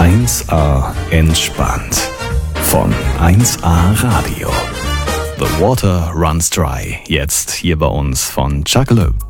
1A entspannt. Von 1A Radio. The Water Runs Dry. Jetzt hier bei uns von Chuck Loeb.